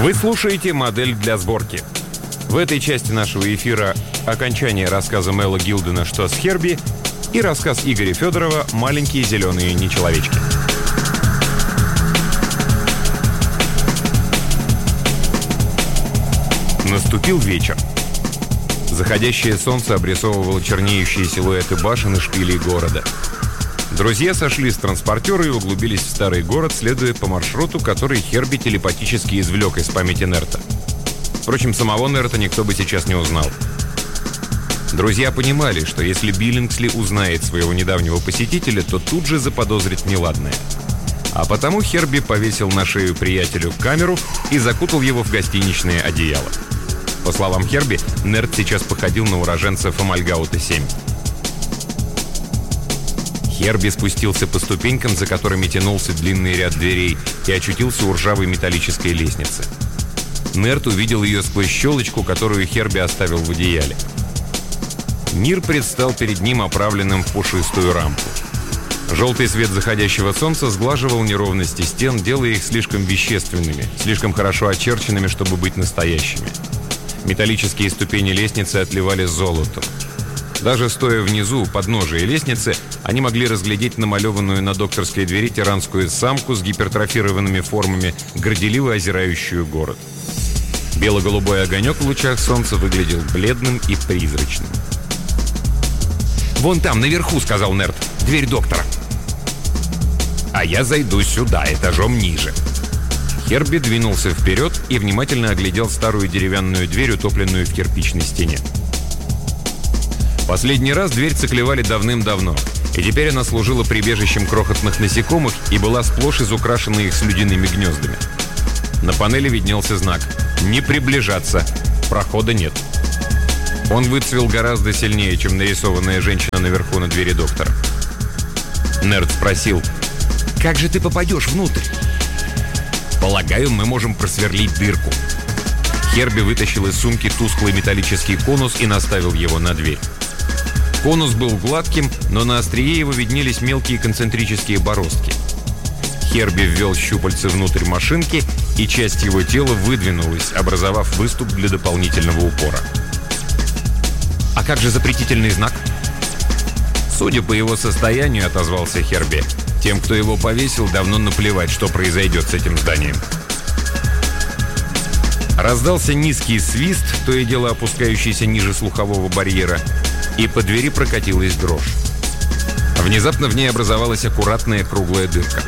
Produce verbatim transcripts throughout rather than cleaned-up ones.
Вы слушаете «Модель для сборки». В этой части нашего эфира окончание рассказа Мэла Гилдена «Что с Херби» и рассказ Игоря Федорова «Маленькие зеленые нечеловечки». Наступил вечер. Заходящее солнце обрисовывало чернеющие силуэты башен и шпилей города. Друзья сошли с транспортера и углубились в старый город, следуя по маршруту, который Херби телепатически извлек из памяти Нерта. Впрочем, самого Нерта никто бы сейчас не узнал. Друзья понимали, что если Биллингсли узнает своего недавнего посетителя, то тут же заподозрит неладное. А потому Херби повесил на шею приятелю камеру и закутал его в гостиничное одеяло. По словам Херби, Нерт сейчас походил на уроженца Фомальгаута семь. Херби спустился по ступенькам, за которыми тянулся длинный ряд дверей, и очутился у ржавой металлической лестницы. Нерт увидел ее сквозь щелочку, которую Херби оставил в одеяле. Мир предстал перед ним оправленным в пушистую рамку. Желтый свет заходящего солнца сглаживал неровности стен, делая их слишком вещественными, слишком хорошо очерченными, чтобы быть настоящими. Металлические ступени лестницы отливали золотом. Даже стоя внизу, у подножия лестницы, они могли разглядеть намалеванную на докторской двери тиранскую самку с гипертрофированными формами, горделиво озирающую город. Бело-голубой огонек в лучах солнца выглядел бледным и призрачным. «Вон там, наверху», — сказал Нерт, — «дверь доктора». «А я зайду сюда, этажом ниже». Херби двинулся вперед и внимательно оглядел старую деревянную дверь, утопленную в кирпичной стене. Последний раз дверь циклевали давным-давно, и теперь она служила прибежищем крохотных насекомых и была сплошь изукрашена их слюдяными гнездами. На панели виднелся знак «Не приближаться, прохода нет». Он выцвел гораздо сильнее, чем нарисованная женщина наверху на двери доктора. Нерт спросил: «Как же ты попадешь внутрь?» «Полагаю, мы можем просверлить дырку». Херби вытащил из сумки тусклый металлический конус и наставил его на дверь. Конус был гладким, но на острие его виднелись мелкие концентрические бороздки. Херби ввел щупальце внутрь машинки, и часть его тела выдвинулась, образовав выступ для дополнительного упора. «А как же запретительный знак?» «Судя по его состоянию, — отозвался Херби, — тем, кто его повесил, давно наплевать, что произойдет с этим зданием». Раздался низкий свист, то и дело опускающийся ниже слухового барьера, и по двери прокатилась дрожь. Внезапно в ней образовалась аккуратная круглая дырка.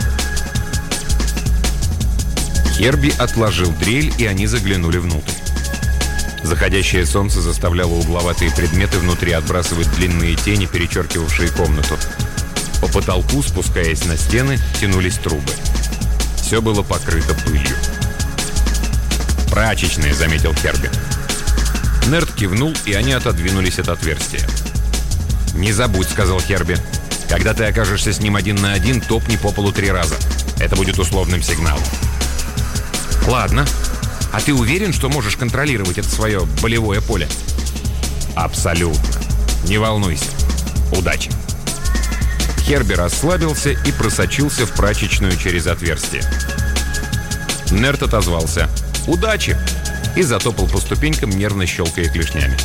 Херби отложил дрель, и они заглянули внутрь. Заходящее солнце заставляло угловатые предметы внутри отбрасывать длинные тени, перечеркивавшие комнату. По потолку, спускаясь на стены, тянулись трубы. Все было покрыто пылью. «Прачечная», — заметил Херби. Нерт кивнул, и они отодвинулись от отверстия. «Не забудь», — сказал Херби. «Когда ты окажешься с ним один на один, топни по полу три раза. Это будет условным сигналом». «Ладно. А ты уверен, что можешь контролировать это свое болевое поле?» «Абсолютно. Не волнуйся. Удачи». Херби расслабился и просочился в прачечную через отверстие. Нерт отозвался: «Удачи!» и затопал по ступенькам, нервно щелкая клешнями.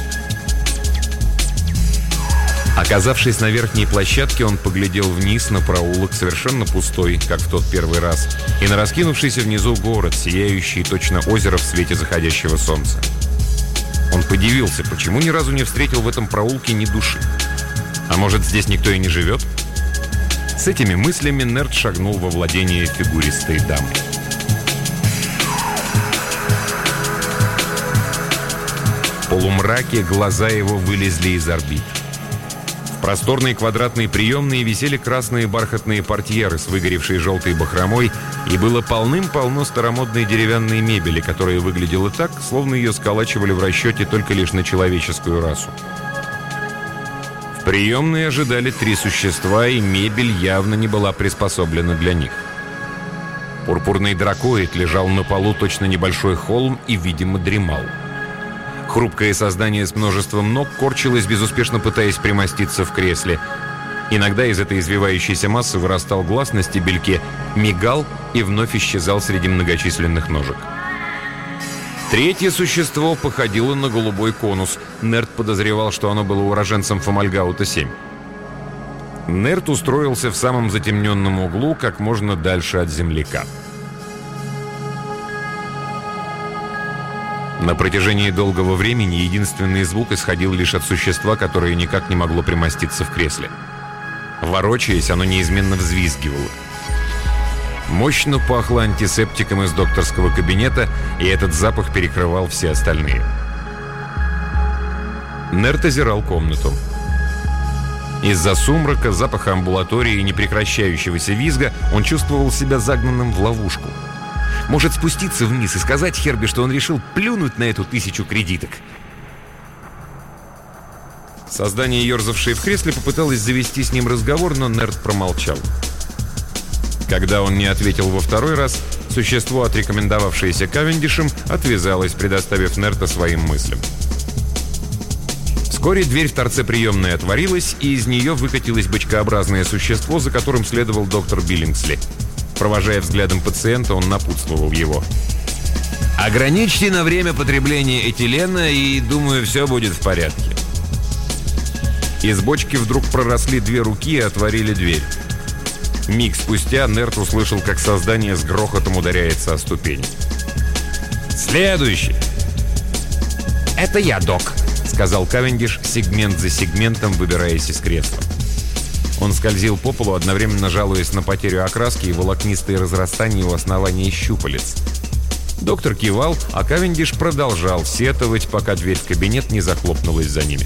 Оказавшись на верхней площадке, он поглядел вниз на проулок, совершенно пустой, как в тот первый раз, и на раскинувшийся внизу город, сияющий точно озеро в свете заходящего солнца. Он подивился, почему ни разу не встретил в этом проулке ни души. А может, здесь никто и не живет? С этими мыслями Нерт шагнул во владение фигуристой дамы. В полумраке глаза его вылезли из орбит. В просторной квадратной приемной висели красные бархатные портьеры с выгоревшей желтой бахромой, и было полным-полно старомодной деревянной мебели, которая выглядела так, словно ее сколачивали в расчете только лишь на человеческую расу. В приемной ожидали три существа, и мебель явно не была приспособлена для них. Пурпурный дракоид лежал на полу точно небольшой холм и, видимо, дремал. Хрупкое создание с множеством ног корчилось, безуспешно пытаясь примоститься в кресле. Иногда из этой извивающейся массы вырастал глаз на стебельке, мигал и вновь исчезал среди многочисленных ножек. Третье существо походило на голубой конус. Нерт подозревал, что оно было уроженцем Фомальгаута семь. Нерт устроился в самом затемненном углу, как можно дальше от земляка. На протяжении долгого времени единственный звук исходил лишь от существа, которое никак не могло примоститься в кресле. Ворочаясь, оно неизменно взвизгивало. Мощно пахло антисептиком из докторского кабинета, и этот запах перекрывал все остальные. Нерт озирал комнату. Из-за сумрака, запаха амбулатории и непрекращающегося визга он чувствовал себя загнанным в ловушку. Может спуститься вниз и сказать Херби, что он решил плюнуть на эту тысячу кредиток. Создание, ерзавшее в кресле, попыталось завести с ним разговор, но Нерт промолчал. Когда он не ответил во второй раз, существо, отрекомендовавшееся Кавендишем, отвязалось, предоставив Нерта своим мыслям. Вскоре дверь в торце приемной отворилась, и из нее выкатилось бочкообразное существо, за которым следовал доктор Биллингсли. Провожая взглядом пациента, он напутствовал его. «Ограничьте на время потребления этилена, и, думаю, все будет в порядке». Из бочки вдруг проросли две руки и отворили дверь. Миг спустя Нерт услышал, как создание с грохотом ударяется о ступень. «Следующий!» «Это я, док», — сказал Кавендиш, сегмент за сегментом выбираясь из кресла. Он скользил по полу, одновременно жалуясь на потерю окраски и волокнистые разрастания у основания щупалец. Доктор кивал, а Кавендиш продолжал сетовать, пока дверь в кабинет не захлопнулась за ними.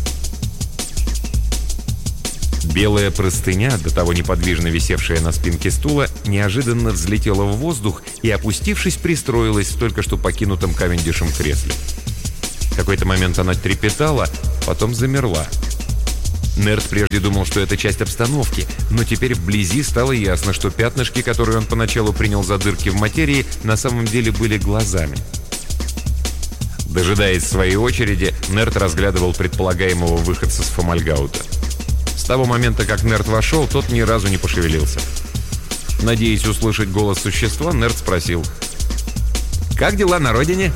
Белая простыня, до того неподвижно висевшая на спинке стула, неожиданно взлетела в воздух и, опустившись, пристроилась в только что покинутом Кавендишем кресле. В какой-то момент она трепетала, потом замерла. Нерт прежде думал, что это часть обстановки, но теперь вблизи стало ясно, что пятнышки, которые он поначалу принял за дырки в материи, на самом деле были глазами. Дожидаясь своей очереди, Нерт разглядывал предполагаемого выходца с Фомальгаута. С того момента, как Нерт вошел, тот ни разу не пошевелился. Надеясь услышать голос существа, Нерт спросил: «Как дела на родине?»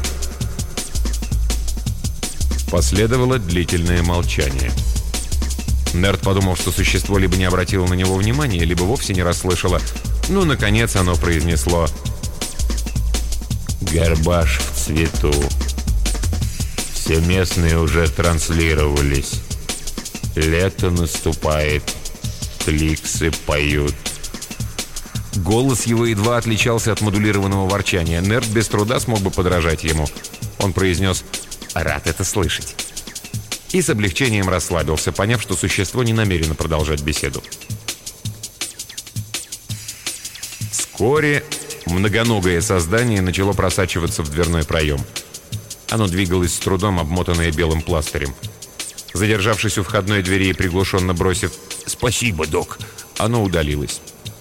Последовало длительное молчание. Нерт подумал, что существо либо не обратило на него внимания, либо вовсе не расслышало. Ну, наконец, оно произнесло: «Горбаш в цвету. Все местные уже транслировались. Лето наступает. Кликсы поют». Голос его едва отличался от модулированного ворчания. Нерт без труда смог бы подражать ему. Он произнес: «Рад это слышать». И с облегчением расслабился, поняв, что существо не намерено продолжать беседу. Вскоре многоногое создание начало просачиваться в дверной проем. Оно двигалось с трудом, обмотанное белым пластырем. Задержавшись у входной двери и приглушенно бросив «Спасибо, док», оно удалилось.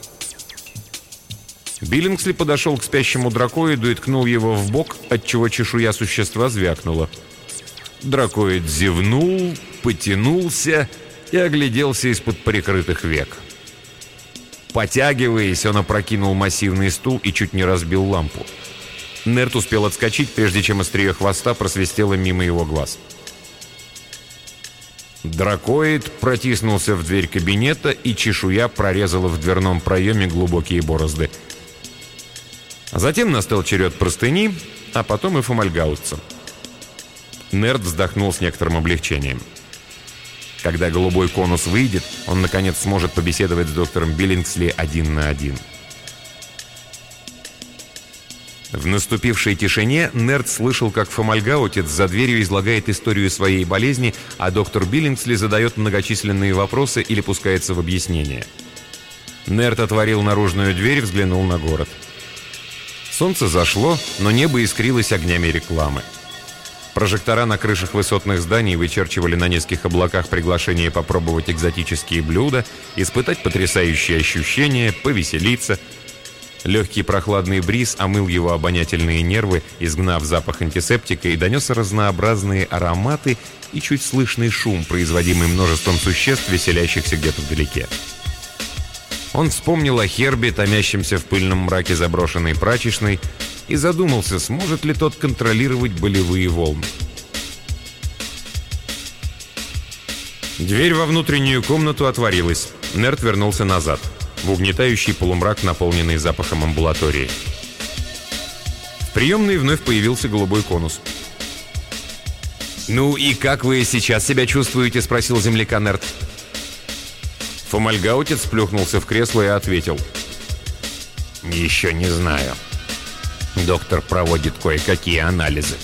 Биллингсли подошел к спящему дракоиду и ткнул его в бок, отчего чешуя существа звякнула. Дракоид зевнул, потянулся и огляделся из-под прикрытых век. Потягиваясь, он опрокинул массивный стул и чуть не разбил лампу. Нерт успел отскочить, прежде чем острие хвоста просвистело мимо его глаз. Дракоид протиснулся в дверь кабинета, и чешуя прорезала в дверном проеме глубокие борозды. Затем настал черед простыни, а потом и фомальгаутца. Нерт вздохнул с некоторым облегчением. Когда голубой конус выйдет, он, наконец, сможет побеседовать с доктором Биллингсли один на один. В наступившей тишине Нерт слышал, как фомальгаутец за дверью излагает историю своей болезни, а доктор Биллингсли задает многочисленные вопросы или пускается в объяснение. Нерт отворил наружную дверь и взглянул на город. Солнце зашло, но небо искрилось огнями рекламы. Прожектора на крышах высотных зданий вычерчивали на низких облаках приглашение попробовать экзотические блюда, испытать потрясающие ощущения, повеселиться. Легкий прохладный бриз омыл его обонятельные нервы, изгнав запах антисептика, и донес разнообразные ароматы и чуть слышный шум, производимый множеством существ, веселящихся где-то вдалеке. Он вспомнил о Херби, томящемся в пыльном мраке заброшенной прачечной, и задумался, сможет ли тот контролировать болевые волны. Дверь во внутреннюю комнату отворилась. Нерт вернулся назад, в угнетающий полумрак, наполненный запахом амбулатории. В приемной вновь появился голубой конус. «Ну и как вы сейчас себя чувствуете?» — спросил земляка Нерт. Фомальгаутец плюхнулся в кресло и ответил: «Еще не знаю. Доктор проводит кое-какие анализы».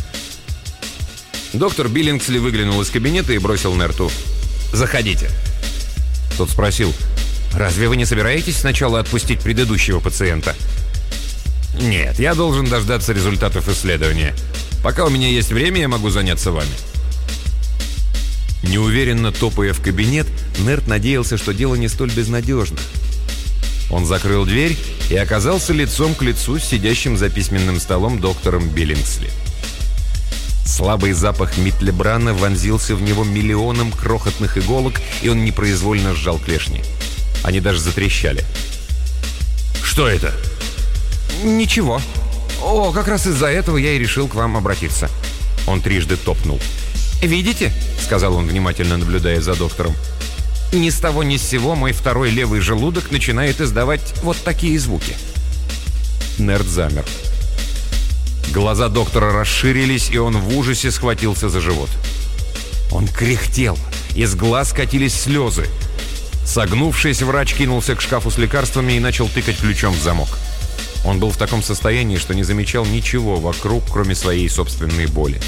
Доктор Биллингсли выглянул из кабинета и бросил Нерту: «Заходите». Тот спросил: «Разве вы не собираетесь сначала отпустить предыдущего пациента?» «Нет, я должен дождаться результатов исследования. Пока у меня есть время, я могу заняться вами». Неуверенно топая в кабинет, Нерт надеялся, что дело не столь безнадежно. Он закрыл дверь и оказался лицом к лицу с сидящим за письменным столом доктором Биллингсли. Слабый запах Митлебрана вонзился в него миллионом крохотных иголок, и он непроизвольно сжал клешни. Они даже затрещали. «Что это?» «Ничего. О, как раз из-за этого я и решил к вам обратиться». Он трижды топнул. «Видите?» — сказал он, внимательно наблюдая за доктором. «Ни с того ни с сего мой второй левый желудок начинает издавать вот такие звуки». Нерт замер. Глаза доктора расширились, и он в ужасе схватился за живот. Он кряхтел, из глаз катились слезы. Согнувшись, врач кинулся к шкафу с лекарствами и начал тыкать ключом в замок. Он был в таком состоянии, что не замечал ничего вокруг, кроме своей собственной боли.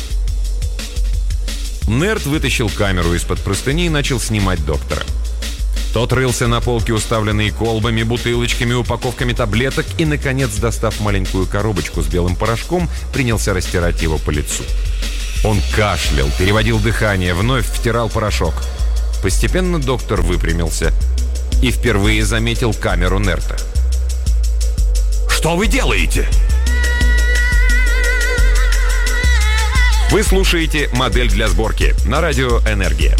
Нерт вытащил камеру из-под простыни и начал снимать доктора. Тот рылся на полке, уставленной колбами, бутылочками, упаковками таблеток, и, наконец, достав маленькую коробочку с белым порошком, принялся растирать его по лицу. Он кашлял, переводил дыхание, вновь втирал порошок. Постепенно доктор выпрямился и впервые заметил камеру Нерта. «Что вы делаете?» Вы слушаете «Модель для сборки» на радио «Энергия».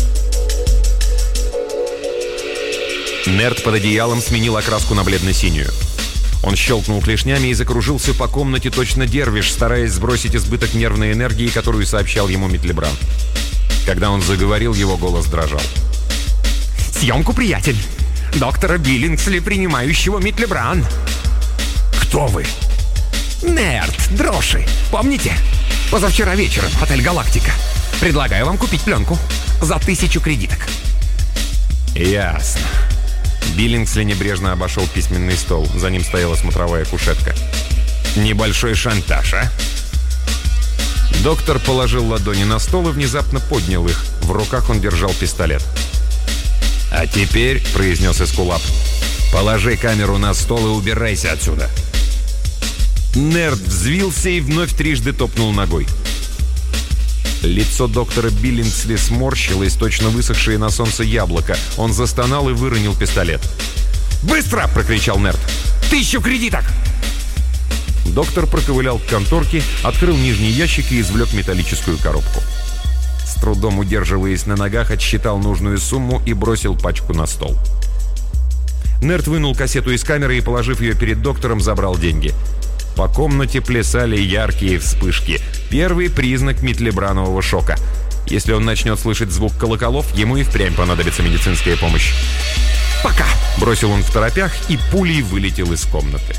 Нерт под одеялом сменил окраску на бледно-синюю. Он щелкнул клешнями и закружился по комнате точно дервиш, стараясь сбросить избыток нервной энергии, которую сообщал ему Митлебран. Когда он заговорил, его голос дрожал. «Съемку, приятель! Доктора Биллингсли, принимающего Митлебран!» «Кто вы?» «Нерт, Дроши, помните? Позавчера вечером, отель «Галактика». Предлагаю вам купить пленку за тысячу кредиток». «Ясно». Биллингсли небрежно обошел письменный стол. За ним стояла смотровая кушетка. «Небольшой шантаж, а?» Доктор положил ладони на стол и внезапно поднял их. В руках он держал пистолет. «А теперь», — произнес Эскулап, — «положи камеру на стол и убирайся отсюда». Нерт взвился и вновь трижды топнул ногой. Лицо доктора Биллингсли сморщилось, точно высохшее на солнце яблоко. Он застонал и выронил пистолет. «Быстро!» — прокричал Нерт. «Тысячу кредиток!» Доктор проковылял к конторке, открыл нижний ящик и извлек металлическую коробку. С трудом удерживаясь на ногах, отсчитал нужную сумму и бросил пачку на стол. Нерт вынул кассету из камеры и, положив ее перед доктором, забрал деньги. По комнате плясали яркие вспышки. Первый признак митлебранового шока. Если он начнет слышать звук колоколов, ему и впрямь понадобится медицинская помощь. «Пока!» – бросил он второпях и пулей вылетел из комнаты.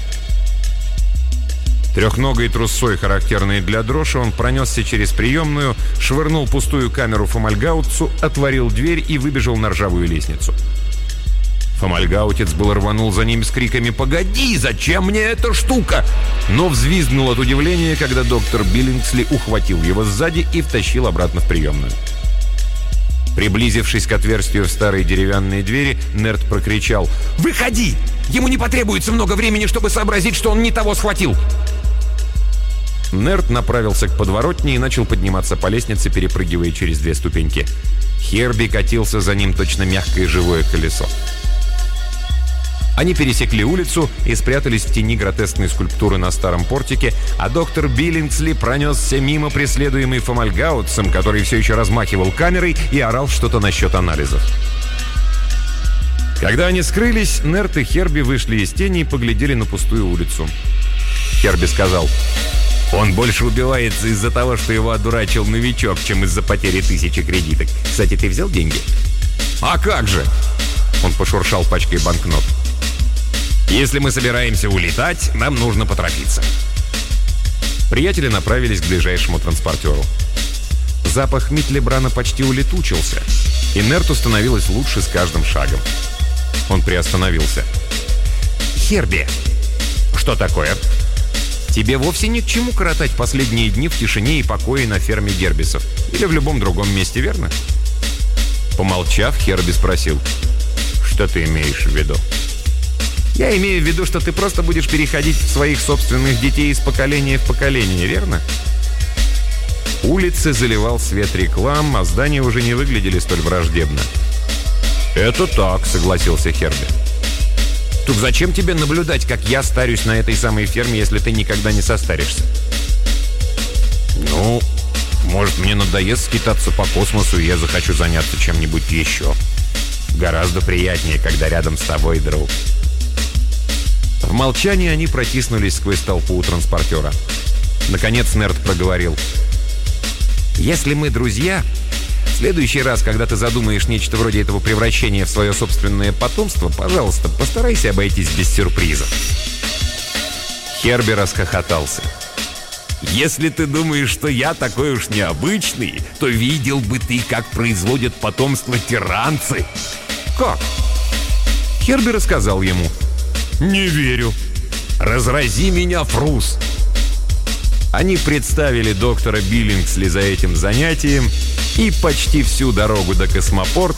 Трехногой трусой, характерной для Дроши, он пронесся через приемную, швырнул пустую камеру Фомальгаутцу, отворил дверь и выбежал на ржавую лестницу. Фомальгаутец был рванул за ним с криками «Погоди, зачем мне эта штука?», но взвизгнул от удивления, когда доктор Биллингсли ухватил его сзади и втащил обратно в приемную. Приблизившись к отверстию в старой деревянной двери, Нерт прокричал: «Выходи! Ему не потребуется много времени, чтобы сообразить, что он не того схватил!» Нерт направился к подворотне и начал подниматься по лестнице, перепрыгивая через две ступеньки. Херби катился за ним точно мягкое живое колесо. Они пересекли улицу и спрятались в тени гротескной скульптуры на старом портике, а доктор Биллингсли пронесся мимо, преследуемый Фомальгаутцем, который все еще размахивал камерой и орал что-то насчет анализов. Когда они скрылись, Нерт и Херби вышли из тени и поглядели на пустую улицу. Херби сказал: «Он больше убивается из-за того, что его одурачил новичок, чем из-за потери тысячи кредиток. Кстати, ты взял деньги?» «А как же?» Он пошуршал пачкой банкнот. «Если мы собираемся улетать, нам нужно поторопиться». Приятели направились к ближайшему транспортеру. Запах Митлебрана почти улетучился, и Нерту становилось лучше с каждым шагом. Он приостановился. «Херби!» «Что такое?» «Тебе вовсе ни к чему коротать последние дни в тишине и покое на ферме Гербисов. Или в любом другом месте, верно?» Помолчав, Херби спросил: «Что ты имеешь в виду?» «Я имею в виду, что ты просто будешь переходить в своих собственных детей из поколения в поколение, верно?» Улицы заливал свет реклам, а здания уже не выглядели столь враждебно. «Это так», — согласился Херби. «Так зачем тебе наблюдать, как я старюсь на этой самой ферме, если ты никогда не состаришься?» «Ну, может, мне надоест скитаться по космосу, и я захочу заняться чем-нибудь еще. Гораздо приятнее, когда рядом с тобой друг». В молчании они протиснулись сквозь толпу у транспортера. Наконец Нерт проговорил: «Если мы друзья, в следующий раз, когда ты задумаешь нечто вроде этого превращения в свое собственное потомство, пожалуйста, постарайся обойтись без сюрпризов». Херби расхохотался. «Если ты думаешь, что я такой уж необычный, то видел бы ты, как производят потомство тиранцы». «Как?» Херби рассказал ему. «Не верю». «Разрази меня, Фрус!» Они представили доктора Биллингсли за этим занятием, и почти всю дорогу до космопорта